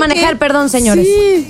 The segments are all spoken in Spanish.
manejar, perdón, señores.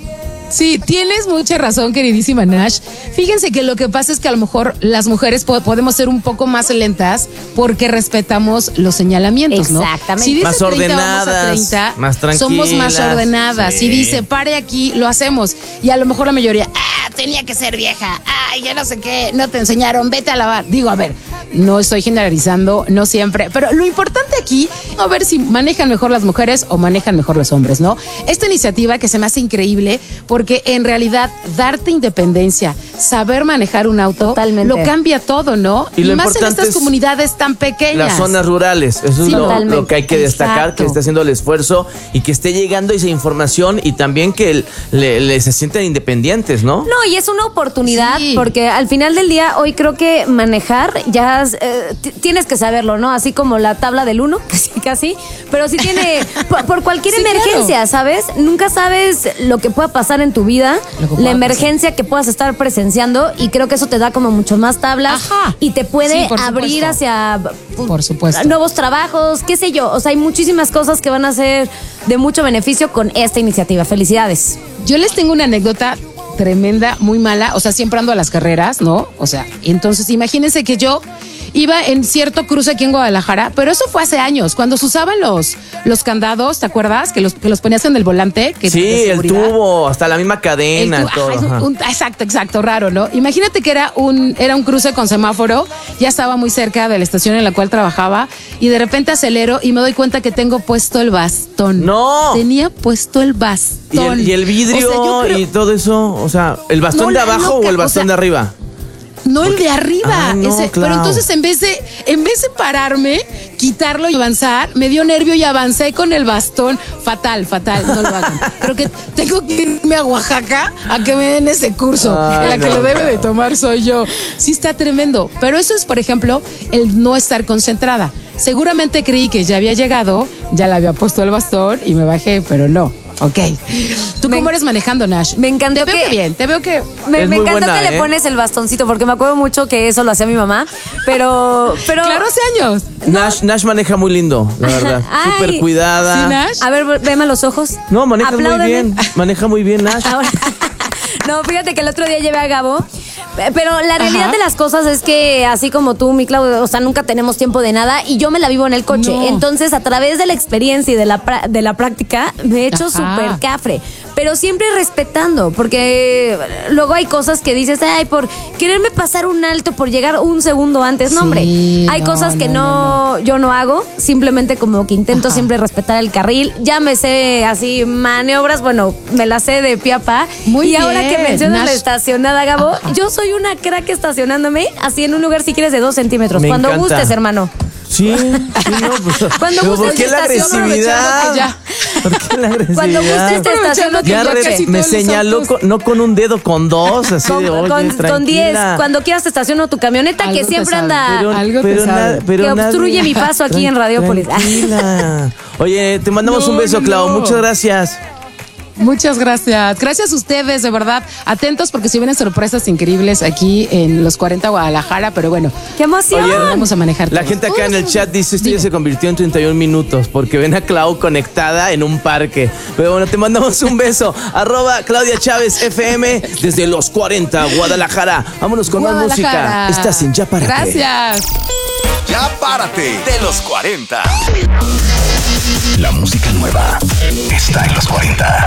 Sí, tienes mucha razón, queridísima Nash. Fíjense que lo que pasa es que a lo mejor las mujeres podemos ser un poco más lentas porque respetamos los señalamientos, ¿no? Exactamente. Si dice más 30, ordenadas, vamos a 30, más tranquilas. somos más ordenadas. Sí. Si dice, pare aquí, lo hacemos. Y a lo mejor la mayoría, tenía que ser vieja, ya no sé qué, no te enseñaron, vete a lavar. Digo, a ver, no estoy generalizando, no siempre, pero lo importante aquí, a ver si manejan mejor las mujeres o manejan mejor los hombres, ¿no? Esta iniciativa que se me hace increíble porque en realidad darte independencia, saber manejar un auto, Totalmente. lo cambia todo, ¿no? Y lo más en importante estas es comunidades tan pequeñas. las zonas rurales, eso es Sí, lo que hay que destacar, exacto. que esté haciendo el esfuerzo y que esté llegando esa información y también que se sientan independientes, ¿no? No, y es una oportunidad Sí. porque al final del día hoy creo que manejar ya tienes que saberlo, ¿no? Así como la tabla del 1, casi, pero sí tiene por cualquier Sí, emergencia, claro. ¿sabes? Nunca sabes lo que pueda pasar en tu vida, Lo que la pueda emergencia que puedas estar presenciando y creo que eso te da como mucho más tablas Ajá. y te puede Sí, por abrir supuesto. hacia Por supuesto. nuevos trabajos, qué sé yo. O sea, hay muchísimas cosas que van a ser de mucho beneficio con esta iniciativa. Felicidades. Yo les tengo una anécdota tremenda, muy mala. O sea, siempre ando a las carreras, ¿no? O sea, entonces imagínense que yo iba en cierto cruce aquí en Guadalajara, pero eso fue hace años, cuando se usaban los candados, ¿te acuerdas? Que los ponías en el volante. Que Sí, de el seguridad. tubo, hasta la misma cadena, El tubo, todo. ajá, Ajá. exacto, raro, ¿no? Imagínate que era un cruce con semáforo, ya estaba muy cerca de la estación en la cual trabajaba y de repente acelero y me doy cuenta que tengo puesto el bastón. ¡No! Tenía puesto el bastón. Y el vidrio O sea, yo creo- y todo eso, o sea, ¿el bastón No, de la abajo loca, o el o bastón sea, de arriba? No, el de arriba. Ah, no, Pero claro. entonces en vez de pararme, quitarlo y avanzar, me dio nervio y avancé con el bastón. Fatal, no lo hagan. Creo que tengo que irme a Oaxaca a que me den ese curso. Ay, La que no. lo debe de tomar soy yo. Sí está tremendo. Pero eso es, por ejemplo, el no estar concentrada. Seguramente creí que ya había llegado, ya le había puesto el bastón y me bajé, pero no. Ok. ¿Tú cómo eres manejando, Nash? Me encantó Te veo que- que bien, te veo que... Me Es muy encanta buena, que le ¿eh? pones el bastoncito, porque me acuerdo mucho que eso lo hacía mi mamá. Pero. Claro, hace años. Nash maneja muy lindo, la verdad. Ay. Súper cuidada. ¿Sí, Nash? A ver, veme a los ojos. No, maneja muy Apláudame. bien. Maneja muy bien, Nash. Ahora. No, fíjate que el otro día llevé a Gabo. Pero la realidad Ajá. de las cosas es que, así como tú, mi Clau, o sea, nunca tenemos tiempo de nada y yo me la vivo en el coche. No. Entonces, a través de la experiencia y de la práctica, me he hecho Ajá. súper cafre. Pero siempre respetando, porque luego hay cosas que dices, ay, por quererme pasar un alto, por llegar un segundo antes. No, Sí, hombre, hay no, cosas que yo no hago. Simplemente como que intento Ajá. siempre respetar el carril. Ya me sé así maniobras, bueno, me las sé de pie a pa. Muy y ahora que bien, mencionas la Nash. estacionada, Gabo, yo soy una crack estacionándome así en un lugar, si quieres, de 2 centímetros. Me Cuando encanta. gustes, hermano. Sí, no, pues. Cuando pero gustes ¿por qué la estación, agresividad? aprovechando que ya. ¿Por qué la agresividad? Cuando gustes te estaciono que Ya ya casi me todos los señaló autos. no con un dedo, con dos, así de oye, con tranquila. 10. Cuando quieras te estaciono tu camioneta, Algo que te siempre sabe, anda. algo te sabe. Que obstruye mi paso aquí en Radiópolis. Tranquila. Oye, te mandamos No, un beso, no, Clau. no. Muchas gracias. Muchas gracias. Gracias a ustedes, de verdad. Atentos porque si vienen sorpresas increíbles aquí en los 40 Guadalajara, pero bueno. ¡Qué emoción! Oye, Vamos a manejar La todo. gente acá en el chat dice esto ya se convirtió en 31 minutos porque ven a Clau conectada en un parque. Pero bueno, te mandamos un beso. @Claudia Chávez FM desde los 40 Guadalajara. Vámonos con más música. Guadalajara. Estás en Ya Párate. Gracias. Ya párate de los 40. La música nueva está en los 40.